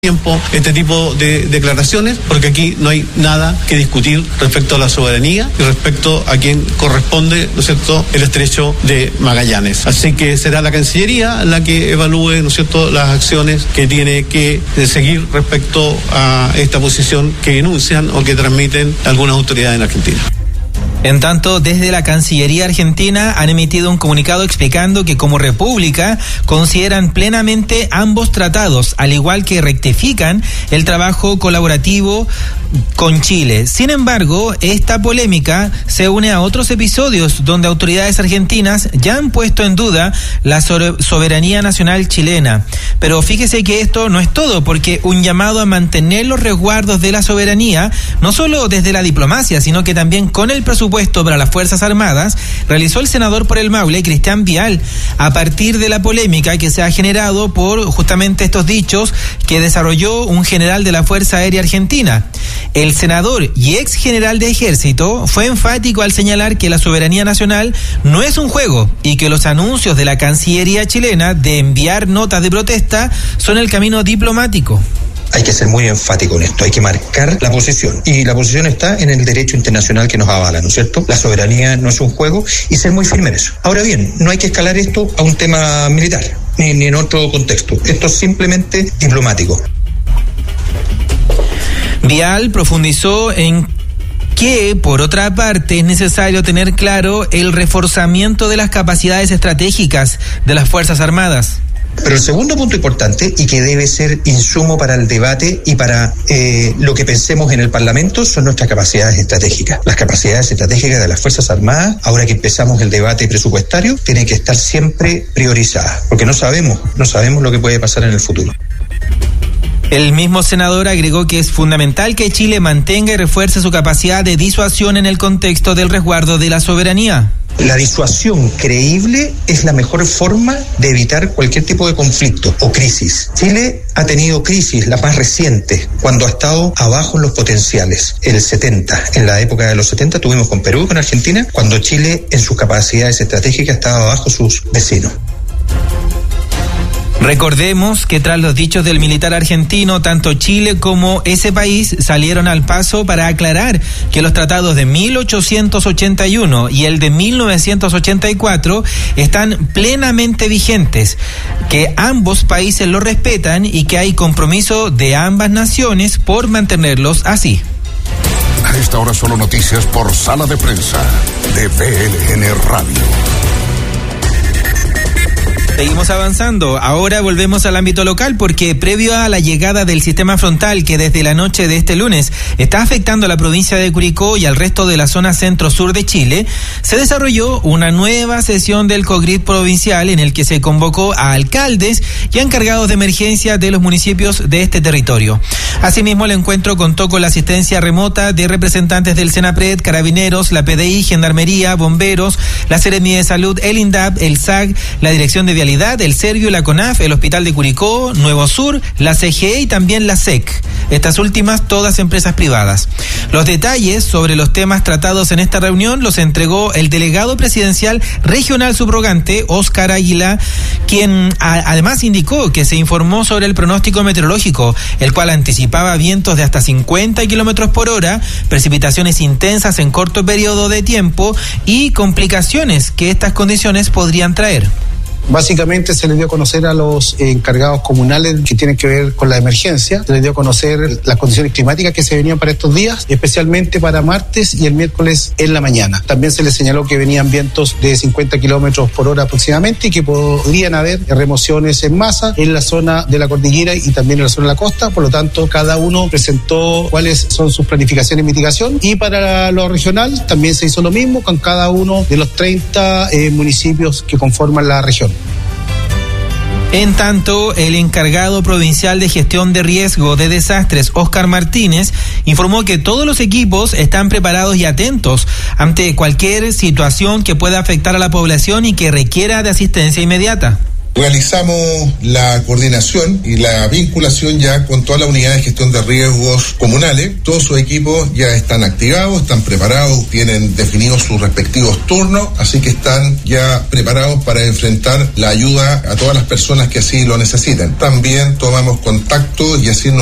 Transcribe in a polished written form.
tiempo este tipo de declaraciones, porque aquí no hay nada que discutir respecto a la soberanía y respecto a quien corresponde, ¿no es cierto?, el estrecho de Magallanes. Así que será la Cancillería la que evalúe, ¿no es cierto?, las acciones que tiene que seguir respecto a esta posición que enuncian o que transmiten algunas autoridades en Argentina. En tanto, desde la Cancillería argentina han emitido un comunicado explicando que como república consideran plenamente ambos tratados, al igual que rectifican el trabajo colaborativo con Chile. Sin embargo, esta polémica se une a otros episodios donde autoridades argentinas ya han puesto en duda la soberanía nacional chilena. Pero fíjese que esto no es todo, porque un llamado a mantener los resguardos de la soberanía, no solo desde la diplomacia, sino que también con el presupuesto para las Fuerzas Armadas, realizó el senador por el Maule, Cristian Vial, a partir de la polémica que se ha generado por justamente estos dichos que desarrolló un general de la Fuerza Aérea Argentina. El senador y ex general de Ejército fue enfático al señalar que la soberanía nacional no es un juego y que los anuncios de la Cancillería chilena de enviar notas de protesta son el camino diplomático. Hay que ser muy enfático en esto, hay que marcar la posición. Y la posición está en el derecho internacional que nos avala, ¿no es cierto? La soberanía no es un juego y ser muy firme en eso. Ahora bien, no hay que escalar esto a un tema militar, ni en otro contexto. Esto es simplemente diplomático. Vial profundizó en que, por otra parte, es necesario tener claro el reforzamiento de las capacidades estratégicas de las Fuerzas Armadas. Pero el segundo punto importante, y que debe ser insumo para el debate y para lo que pensemos en el Parlamento, son nuestras capacidades estratégicas. Las capacidades estratégicas de las Fuerzas Armadas, ahora que empezamos el debate presupuestario, tienen que estar siempre priorizadas, porque no sabemos lo que puede pasar en el futuro. El mismo senador agregó que es fundamental que Chile mantenga y refuerce su capacidad de disuasión en el contexto del resguardo de la soberanía. La disuasión creíble es la mejor forma de evitar cualquier tipo de conflicto o crisis. Chile ha tenido crisis, la más reciente, cuando ha estado abajo en los potenciales. En la época de los 70 tuvimos con Perú y con Argentina, cuando Chile en sus capacidades estratégicas estaba abajo sus vecinos. Recordemos que tras los dichos del militar argentino, tanto Chile como ese país salieron al paso para aclarar que los tratados de 1881 y el de 1984 están plenamente vigentes, que ambos países los respetan y que hay compromiso de ambas naciones por mantenerlos así. A esta hora solo noticias por Sala de Prensa de VLN Radio. Seguimos avanzando. Ahora volvemos al ámbito local porque previo a la llegada del sistema frontal que desde la noche de este lunes está afectando a la provincia de Curicó y al resto de la zona centro-sur de Chile, se desarrolló una nueva sesión del COGRID provincial en el que se convocó a alcaldes y a encargados de emergencia de los municipios de este territorio. Asimismo, el encuentro contó con la asistencia remota de representantes del Senapred, Carabineros, la PDI, Gendarmería, Bomberos, la Seremía de Salud, el INDAP, el SAG, la Dirección de Vialidad, el Servio, la CONAF, el Hospital de Curicó, Nuevo Sur, la CGE y también la SEC. Estas últimas todas empresas privadas. Los detalles sobre los temas tratados en esta reunión los entregó el delegado presidencial regional subrogante, Óscar Águila, quien además indicó que se informó sobre el pronóstico meteorológico, el cual anticipaba vientos de hasta 50 kilómetros por hora, precipitaciones intensas en corto periodo de tiempo y complicaciones que estas condiciones podrían traer. Básicamente se les dio a conocer a los encargados comunales que tienen que ver con la emergencia, se les dio a conocer las condiciones climáticas que se venían para estos días, especialmente para martes y el miércoles en la mañana. También se les señaló que venían vientos de 50 kilómetros por hora aproximadamente y que podrían haber remociones en masa en la zona de la cordillera y también en la zona de la costa. Por lo tanto, cada uno presentó cuáles son sus planificaciones de mitigación, y para lo regional también se hizo lo mismo con cada uno de los 30 municipios que conforman la región. En tanto, el encargado provincial de gestión de riesgo de desastres, Óscar Martínez, informó que todos los equipos están preparados y atentos ante cualquier situación que pueda afectar a la población y que requiera de asistencia inmediata. Realizamos la coordinación y la vinculación ya con todas las unidades de gestión de riesgos comunales. Todos sus equipos ya están activados, están preparados, tienen definidos sus respectivos turnos, así que están ya preparados para enfrentar la ayuda a todas las personas que así lo necesiten. También tomamos contacto y así